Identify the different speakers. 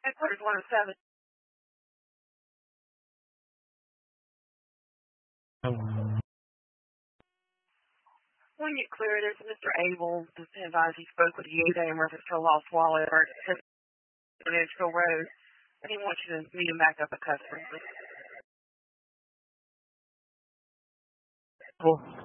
Speaker 1: Headquarters 107. When you clear this, Mr. Abel just advised he spoke with you today in reference to a lost wallet or Nashville Road, and he wants you to meet him back up at Customs.
Speaker 2: Cool.